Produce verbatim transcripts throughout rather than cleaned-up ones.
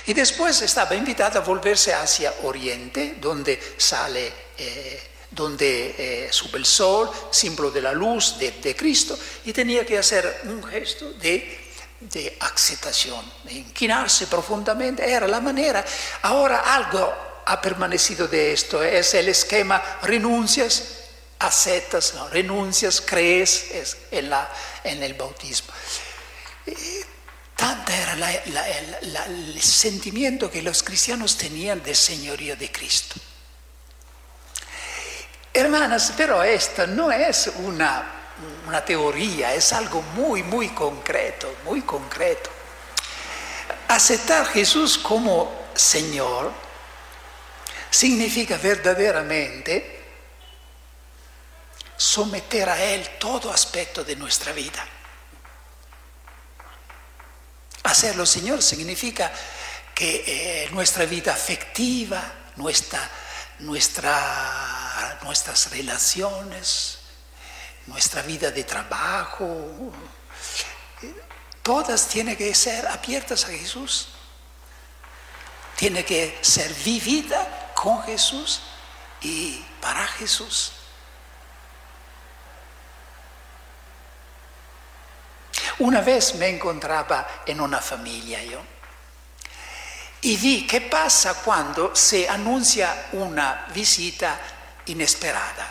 Y después estaba invitada a volverse hacia Oriente, donde sale, eh, donde eh, sube el sol, símbolo de la luz de, de Cristo, y tenía que hacer un gesto de, de aceptación, de inclinarse profundamente. Era la manera. Ahora algo ha permanecido de esto, es el esquema renuncias, aceptas, no, renuncias, crees es en, la, en el bautismo. Y tanta era la, la, la, el sentimiento que los cristianos tenían del señorío de Cristo. Hermanas, pero esto no es una, una teoría, es algo muy, muy concreto, muy concreto. Aceptar a Jesús como Señor significa verdaderamente someter a Él todo aspecto de nuestra vida. Hacerlo Señor significa que eh, nuestra vida afectiva, nuestra, nuestra, nuestras relaciones, nuestra vida de trabajo, todas tienen que ser abiertas a Jesús. Tiene que ser vivida con Jesús y para Jesús. Una vez me encontraba en una familia yo y vi qué pasa cuando se anuncia una visita inesperada.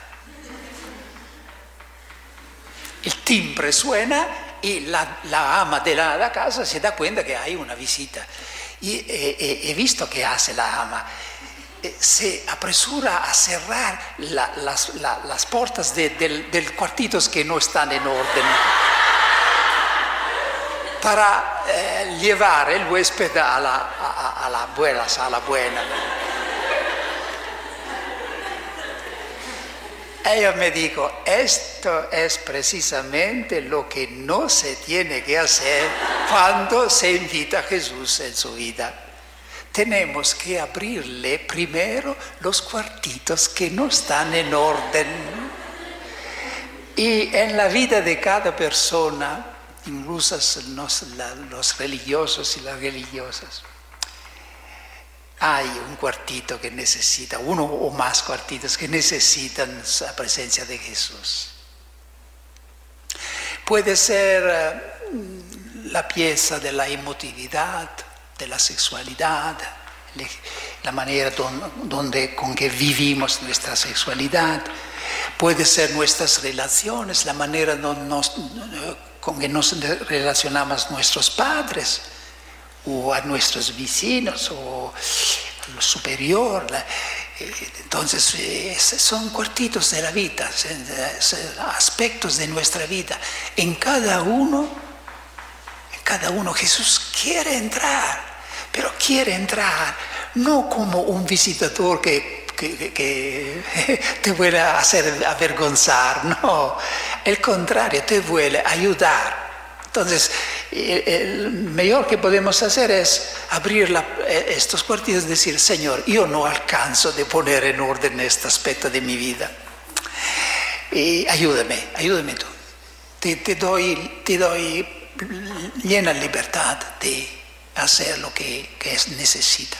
El timbre suena y la, la ama de la, la casa se da cuenta que hay una visita. Y he, he visto que hace la ama. Se apresura a cerrar la, las, la, las puertas de, del, del cuartitos que no están en orden, para eh, llevar el huésped a la, a, a la buena sala buena. Y yo me digo, esto es precisamente lo que no se tiene que hacer cuando se invita a Jesús en su vida. Tenemos que abrirle primero los cuartitos que no están en orden. Y en la vida de cada persona, incluso los, los religiosos y las religiosas, hay un cuartito que necesita, uno o más cuartitos que necesitan la presencia de Jesús. Puede ser uh, la pieza de la emotividad, de la sexualidad, la manera don, donde, con que vivimos nuestra sexualidad. Puede ser nuestras relaciones, la manera don, nos, con que nos relacionamos nuestros padres, o a nuestros vecinos, o a lo superior. Entonces, son cuartitos de la vida, aspectos de nuestra vida. En cada uno, en cada uno Jesús quiere entrar, pero quiere entrar no como un visitador que, que, que te vuelve a hacer avergonzar, no, al contrario, te vuelve a ayudar. Entonces, el mejor que podemos hacer es abrir la, estos cuartitos y decir, Señor, yo no alcanzo de poner en orden este aspecto de mi vida. Y ayúdame, ayúdame tú. Te, te, doy, te doy llena libertad de hacer lo que, que es necesita.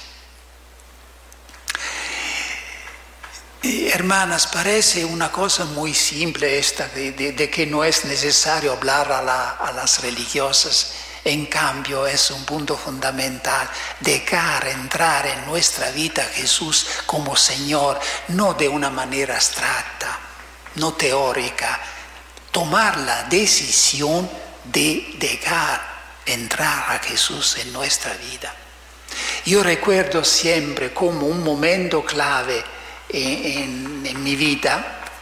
Y, hermanas, parece una cosa muy simple esta de, de, de que no es necesario hablar a, la, a las religiosas. En cambio, es un punto fundamental, dejar entrar en nuestra vida a Jesús como Señor, no de una manera abstracta, no teórica. Tomar la decisión de dejar entrar a Jesús en nuestra vida. Yo recuerdo siempre como un momento clave En, en mi vida,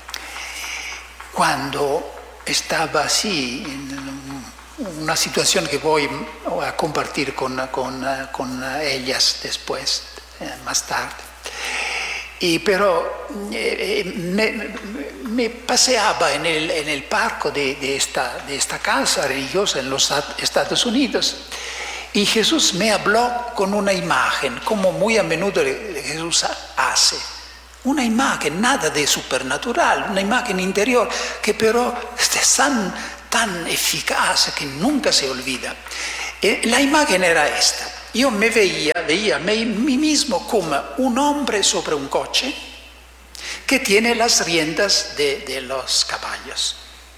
cuando estaba así, en una situación que voy a compartir con, con, con ellas después, eh, más tarde. Y, pero eh, me, me paseaba en el, en el parque de, de, esta, de esta casa religiosa en los Estados Unidos, y Jesús me habló con una imagen, como muy a menudo Jesús hace. Una imagen, nada de supernatural, una imagen interior que pero es tan, tan eficaz que nunca se olvida. La imagen era esta. Yo me veía, veía a mí mismo como un hombre sobre un coche que tiene las riendas de, de los caballos.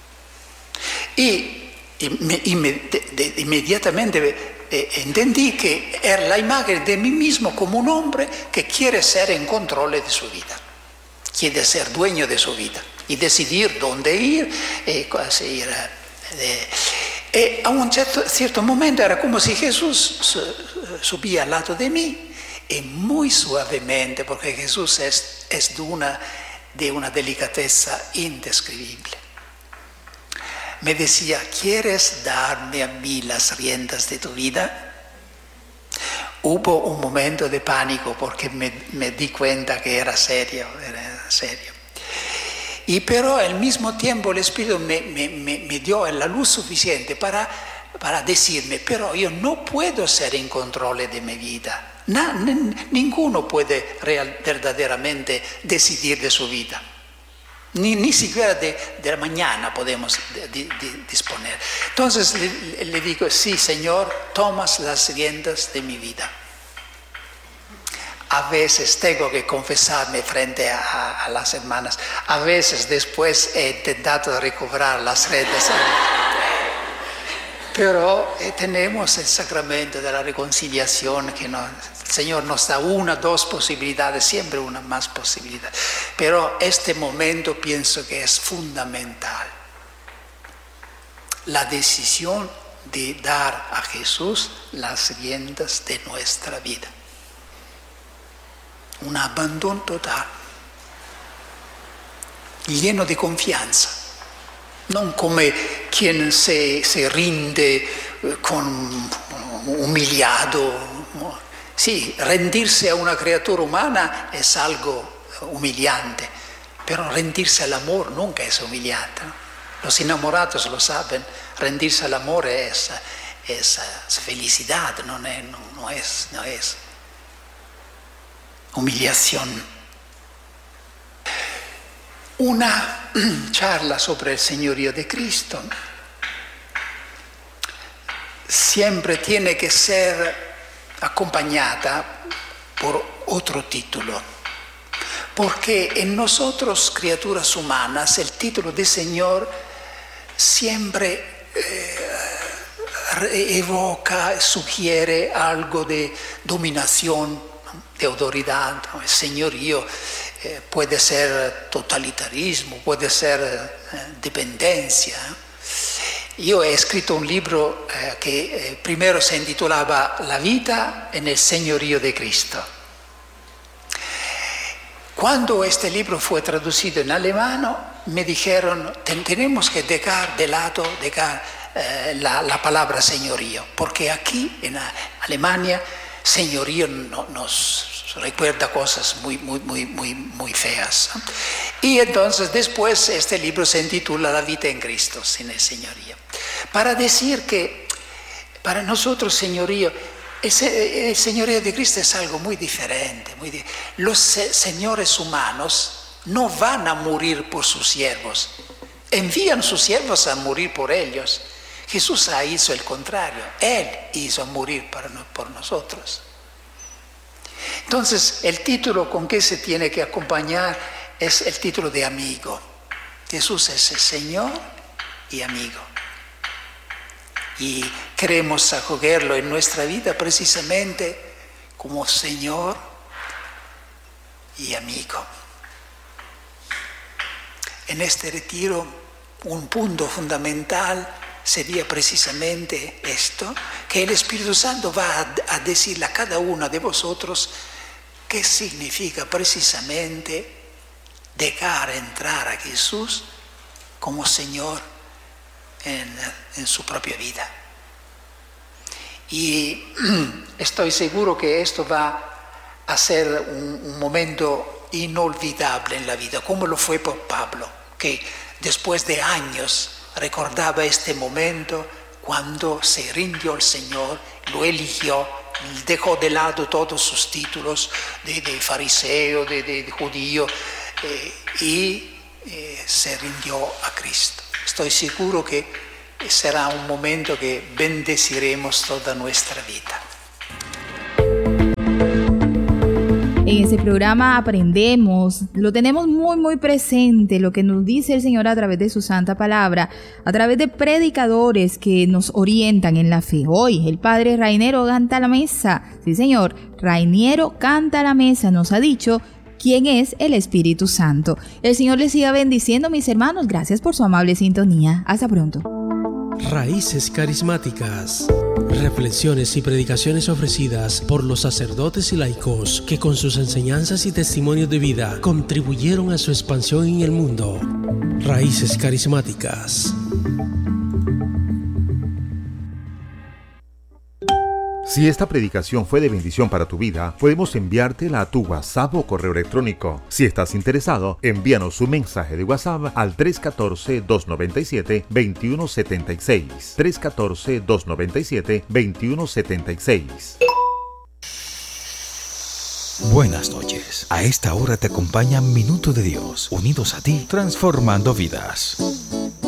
Y, y, me, y me, de, de, inmediatamente eh, entendí que era la imagen de mí mismo como un hombre que quiere ser en control de su vida, quiere ser dueño de su vida y decidir dónde ir, eh, ir eh, eh, a un cierto, cierto momento era como si Jesús subía al lado de mí y muy suavemente, porque Jesús es, es de, una, de una delicadeza indescribible, me decía: ¿quieres darme a mí las riendas de tu vida? Hubo un momento de pánico porque me, me di cuenta que era serio, era serio. Y pero al mismo tiempo el Espíritu me, me, me, me dio la luz suficiente para, para decirme: pero yo no puedo ser en control de mi vida. Na, n- ninguno puede real, verdaderamente decidir de su vida. Ni, ni siquiera de, de la mañana podemos de, de, de disponer. Entonces le, le digo: sí, Señor, tomas las riendas de mi vida. A veces tengo que confesarme frente a, a las hermanas. A veces después he intentado recobrar las riendas. Pero eh, tenemos el sacramento de la reconciliación que nos, el Señor nos da una, dos posibilidades, siempre una más posibilidad. Pero este momento pienso que es fundamental. La decisión de dar a Jesús las riendas de nuestra vida. Un abandono total, lleno de confianza. Non come quien se, se rinde con humillado. Sí, rendirse a una criatura humana es algo humillante, pero rendirse al amor nunca es humillante, ¿no? Los enamorados lo saben, rendirse al amor es, es, es felicidad, no es, no, no es, no es humillación. Una charla sobre el señorío de Cristo siempre tiene que ser acompañada por otro título, porque en nosotros, criaturas humanas, el título de Señor siempre eh, evoca, sugiere algo de dominación, de autoridad, ¿no? El señorío eh, puede ser totalitarismo, puede ser eh, dependencia. Yo he escrito un libro eh, que eh, primero se intitulaba La vida en el señorío de Cristo. Cuando este libro fue traducido en alemán, me dijeron: tenemos que dejar de lado dejar, eh, la, la palabra señorío, porque aquí en Alemania señorío no, nos recuerda cosas muy, muy, muy, muy, muy feas. Y entonces después este libro se intitula La vida en Cristo, sin el señorío. Para decir que para nosotros señorío, el, el señorío de Cristo es algo muy diferente. Muy di- Los se, señores humanos no van a morir por sus siervos, envían sus siervos a morir por ellos. Jesús hizo el contrario, Él hizo morir para, por nosotros. Entonces, el título con que se tiene que acompañar es el título de amigo. Jesús es el Señor y amigo. Y queremos acogerlo en nuestra vida precisamente como Señor y amigo. En este retiro, un punto fundamental sería precisamente esto, que el Espíritu Santo va a, a decirle a cada uno de vosotros qué significa precisamente dejar entrar a Jesús como Señor en, en su propia vida. Y estoy seguro que esto va a ser un, un momento inolvidable en la vida, como lo fue por Pablo, que después de años recordaba este momento cuando se rindió al Señor, lo eligió, dejó de lado todos sus títulos de, de fariseo, de, de, de judío, eh, y eh, se rindió a Cristo. Estoy seguro que será un momento que bendeciremos toda nuestra vida. En este programa aprendemos, lo tenemos muy muy presente, lo que nos dice el Señor a través de su santa palabra, a través de predicadores que nos orientan en la fe. Hoy el Padre Rainiero canta la mesa. Sí, Señor, Rainiero canta la mesa, nos ha dicho quién es el Espíritu Santo. El Señor les siga bendiciendo, mis hermanos. Gracias por su amable sintonía. Hasta pronto. Raíces Carismáticas. Reflexiones y predicaciones ofrecidas por los sacerdotes y laicos que con sus enseñanzas y testimonios de vida contribuyeron a su expansión en el mundo. Raíces Carismáticas. Si esta predicación fue de bendición para tu vida, podemos enviártela a tu WhatsApp o correo electrónico. Si estás interesado, envíanos un mensaje de WhatsApp al tres uno cuatro, dos nueve siete, dos uno siete seis. tres uno cuatro, dos nueve siete, dos uno siete seis. Buenas noches. A esta hora te acompaña Minuto de Dios, unidos a ti, transformando vidas.